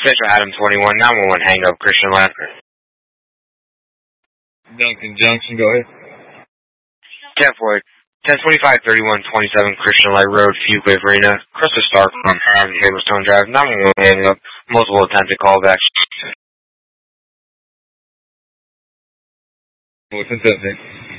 Central Adam 21, 911, hang up, Christian Light. Duncan Junction, go ahead. 10-4, 1025, 31, 27, Christian Light Road, Fuquay Arena, Crystal Star from Haberstone Drive, 911, hang up, multiple attempted callbacks. What's the subject?